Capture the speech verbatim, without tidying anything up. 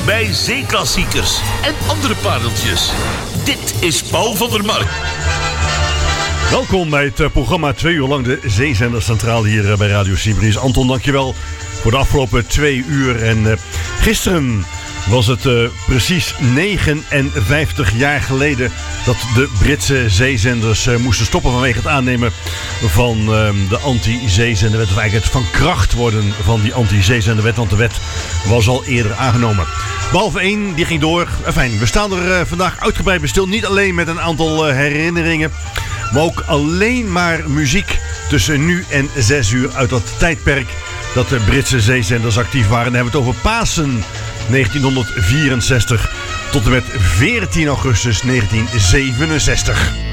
bij zeeklassiekers en andere pareltjes. Dit is Paul van der Mark. Welkom bij het uh, programma twee uur lang de Zeezender Centraal hier uh, bij Radio Symphonies. Anton, dankjewel voor de afgelopen twee uur. En uh, gisteren was het uh, precies negenenvijftig jaar geleden dat de Britse zeezenders uh, moesten stoppen vanwege het aannemen van uh, de anti-zeezenderwet. Of eigenlijk het van kracht worden van die anti-zeezenderwet, want de wet was al eerder aangenomen. Behalve één, die ging door. Enfin, we staan er uh, vandaag uitgebreid bij stil. Niet alleen met een aantal uh, herinneringen, maar ook alleen maar muziek tussen nu en zes uur uit dat tijdperk dat de Britse zeezenders actief waren. Dan hebben we het over Pasen negentienhonderdvierenzestig tot en met veertien augustus negentien zevenenzestig.